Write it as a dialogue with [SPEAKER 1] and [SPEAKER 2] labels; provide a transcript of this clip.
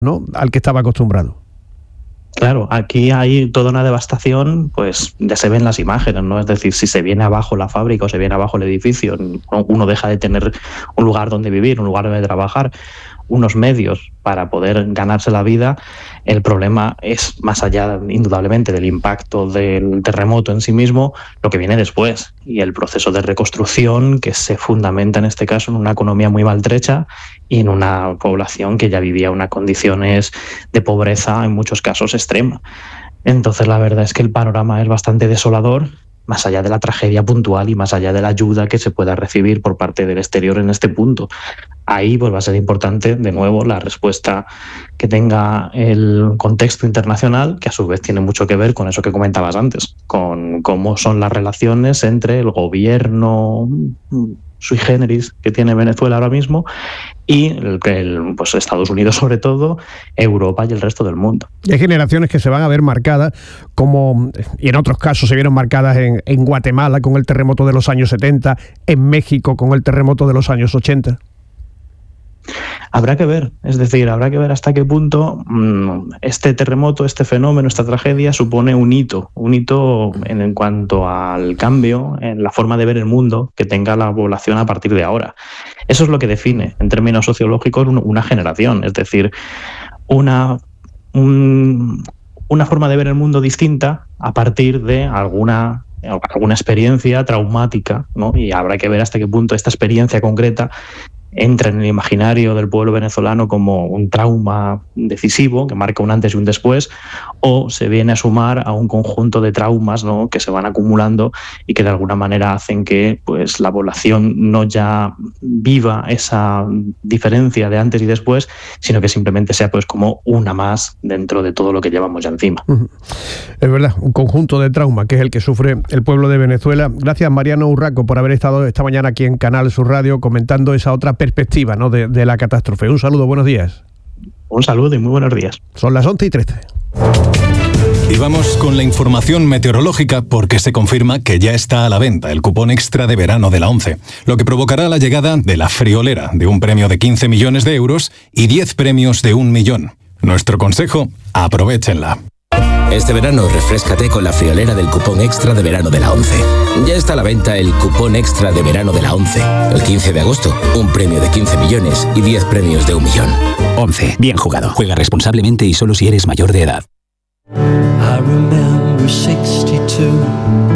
[SPEAKER 1] ¿no?, al que estaba acostumbrado.
[SPEAKER 2] Claro, aquí hay toda una devastación, pues ya se ven las imágenes, ¿no? Es decir, si se viene abajo la fábrica o se viene abajo el edificio, uno deja de tener un lugar donde vivir, un lugar donde trabajar, unos medios para poder ganarse la vida. El problema es, más allá indudablemente del impacto del terremoto en sí mismo, lo que viene después y el proceso de reconstrucción que se fundamenta en este caso en una economía muy maltrecha y en una población que ya vivía unas condiciones de pobreza en muchos casos extrema. Entonces la verdad es que el panorama es bastante desolador, más allá de la tragedia puntual y más allá de la ayuda que se pueda recibir por parte del exterior en este punto. Ahí pues va a ser importante, de nuevo, la respuesta que tenga el contexto internacional, que a su vez tiene mucho que ver con eso que comentabas antes, con cómo son las relaciones entre el gobierno sui generis que tiene Venezuela ahora mismo y pues Estados Unidos sobre todo, Europa y el resto del mundo.
[SPEAKER 1] Y hay generaciones que se van a ver marcadas, como y en otros casos se vieron marcadas en Guatemala con el terremoto de los años 70, en México con el terremoto de los años 80.
[SPEAKER 2] Habrá que ver, es decir, habrá que ver hasta qué punto este terremoto, este fenómeno, esta tragedia supone un hito en cuanto al cambio en la forma de ver el mundo que tenga la población a partir de ahora. Eso es lo que define, en términos sociológicos, una generación, es decir, una forma de ver el mundo distinta a partir de alguna experiencia traumática, ¿no? Y habrá que ver hasta qué punto esta experiencia concreta entra en el imaginario del pueblo venezolano como un trauma decisivo que marca un antes y un después, o se viene a sumar a un conjunto de traumas, ¿no?, que se van acumulando y que de alguna manera hacen que pues la población no ya viva esa diferencia de antes y después, sino que simplemente sea pues como una más dentro de todo lo que llevamos ya encima.
[SPEAKER 1] Es verdad, un conjunto de trauma que es el que sufre el pueblo de Venezuela. Gracias, Mariano Urraco, por haber estado esta mañana aquí en Canal Sur Radio comentando esa otra perspectiva, ¿no?, de la catástrofe. Un saludo, buenos días.
[SPEAKER 2] Un saludo y muy buenos días.
[SPEAKER 1] Son las 11:13.
[SPEAKER 3] Y vamos con la información meteorológica porque se confirma que ya está a la venta el cupón extra de verano de la ONCE, lo que provocará la llegada de la friolera de un premio de 15 millones de euros y 10 premios de 1 millón. Nuestro consejo, aprovéchenla.
[SPEAKER 4] Este verano refréscate con la friolera del cupón extra de verano de la ONCE. Ya está a la venta el cupón extra de verano de la ONCE. El 15 de agosto, un premio de 15 millones y 10 premios de 1 millón. ONCE, bien jugado. Juega responsablemente y solo si eres mayor de edad.